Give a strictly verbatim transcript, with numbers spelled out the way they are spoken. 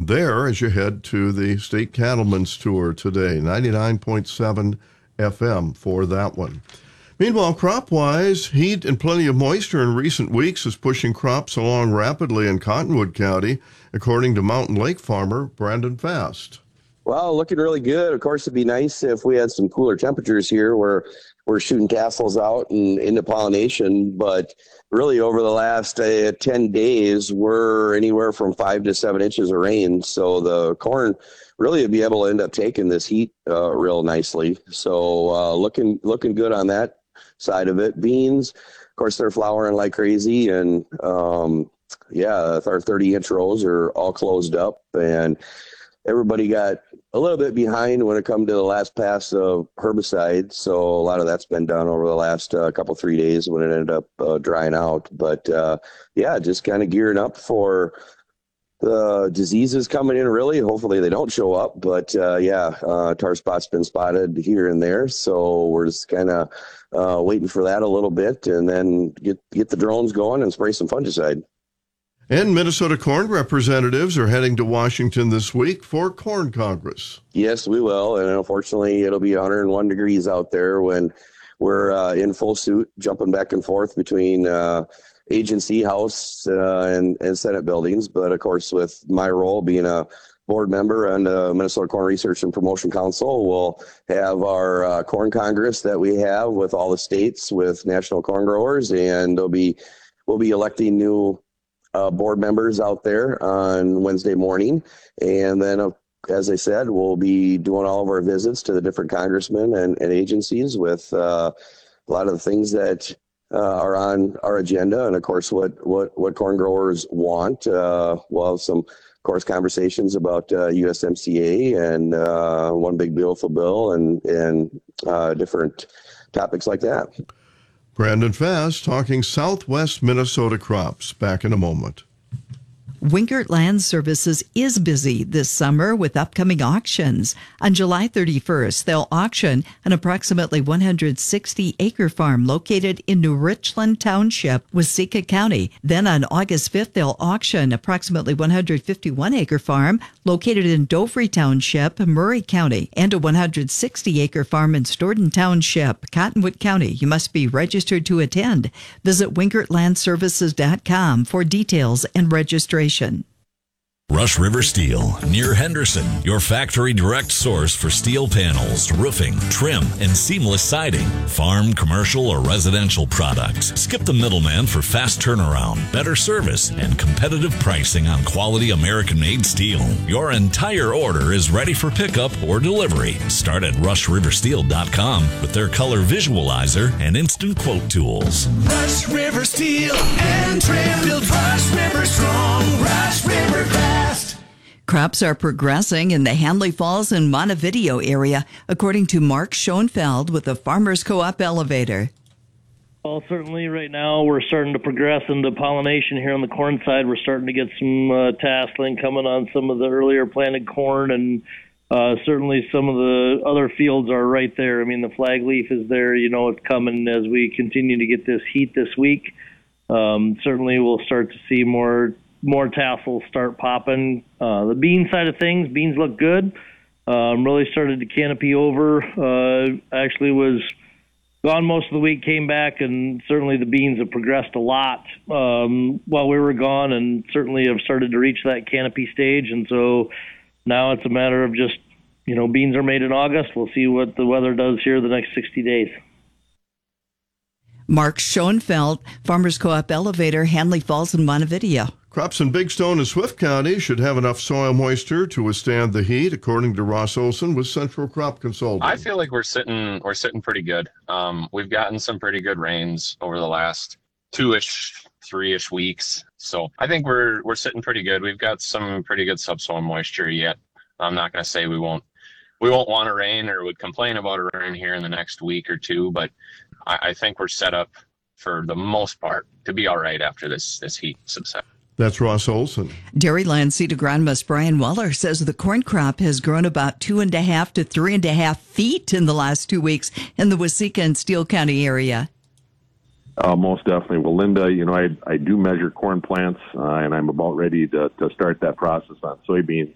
there as you head to the State Cattlemen's Tour today. ninety-nine point seven F M for that one. Meanwhile, crop-wise, heat and plenty of moisture in recent weeks is pushing crops along rapidly in Cottonwood County, according to Mountain Lake farmer Brandon Fast. Well, looking really good. Of course, it'd be nice if we had some cooler temperatures here where we're shooting tassels out and into pollination. But really, over the last uh, ten days, we're anywhere from five to seven inches of rain. So the corn really would be able to end up taking this heat uh, real nicely. So uh, looking looking good on that side of it. Beans, of course, they're flowering like crazy. And um, yeah, our thirty inch rows are all closed up. And everybody got a little bit behind when it come to the last pass of herbicide. So a lot of that's been done over the last uh, couple, three days when it ended up uh, drying out. But uh, yeah, just kind of gearing up for the diseases coming in, really. Hopefully they don't show up. But uh, yeah, uh, tar spot's been spotted here and there. So we're just kind of uh, waiting for that a little bit and then get, get the drones going and spray some fungicide. And Minnesota corn representatives are heading to Washington this week for Corn Congress. Yes, we will. And unfortunately, it'll be one hundred one degrees out there when we're uh, in full suit, jumping back and forth between uh, agency, House, uh, and, and Senate buildings. But of course, with my role being a board member and uh, Minnesota Corn Research and Promotion Council, we'll have our uh, Corn Congress that we have with all the states, with national corn growers, and there'll be we'll be electing new Uh, board members out there on Wednesday morning. And then, uh, as I said, we'll be doing all of our visits to the different congressmen and, and agencies with uh, a lot of the things that uh, are on our agenda. And of course, what, what, what corn growers want. Uh, we'll have some, of course, conversations about uh, U S M C A and uh, One Big Beautiful Bill and, and uh, different topics like that. Brandon Fast talking Southwest Minnesota crops. Back in a moment. Winkert Land Services is busy this summer with upcoming auctions. On July thirty-first, they'll auction an approximately one hundred sixty acre farm located in New Richland Township, Waseca County. Then on August fifth, they'll auction approximately one hundred fifty-one acre farm located in Dovry Township, Murray County, and a one hundred sixty acre farm in Stoughton Township, Cottonwood County. You must be registered to attend. Visit winkert land services dot com for details and registration. Rush River Steel, near Henderson, your factory direct source for steel panels, roofing, trim, and seamless siding. Farm, commercial, or residential products. Skip the middleman for fast turnaround, better service, and competitive pricing on quality American-made steel. Your entire order is ready for pickup or delivery. Start at rush river steel dot com with their color visualizer and instant quote tools. Rush River Steel and Trim, build Rush River strong, Rush River fast. Crops are progressing in the Hanley Falls and Montevideo area, according to Mark Schoenfeld with the Farmers Co-op Elevator. Well, certainly right now we're starting to progress into pollination here on the corn side. We're starting to get some uh, tasseling coming on some of the earlier planted corn, and uh, certainly some of the other fields are right there. I mean, the flag leaf is there. You know, it's coming as we continue to get this heat this week. Um, certainly we'll start to see more more tassels start popping. Uh, the bean side of things, beans look good. Um, really started to canopy over. Uh, actually was gone most of the week, came back, and certainly the beans have progressed a lot um, while we were gone, and certainly have started to reach that canopy stage. And so now it's a matter of just, you know, beans are made in August. We'll see what the weather does here the next sixty days. Mark Schoenfeld, Farmers Co-op Elevator, Hanley Falls and Montevideo. Crops in Big Stone and Swift County should have enough soil moisture to withstand the heat, according to Ross Olson with Central Crop Consulting. I feel like we're sitting we're sitting pretty good. Um, we've gotten some pretty good rains over the last two-ish, three-ish weeks. So I think we're we're sitting pretty good. We've got some pretty good subsoil moisture yet. I'm not going to say we won't we won't want a rain or would complain about a rain here in the next week or two, but I, I think we're set up for the most part to be all right after this this heat subsides. That's Ross Olson. Dairyland seed agronomist Brian Weller says the corn crop has grown about two and a half to three and a half feet in the last two weeks in the Waseca and Steele County area. Uh, most definitely. Well, Linda, you know, I I do measure corn plants, uh, and I'm about ready to, to start that process on soybeans.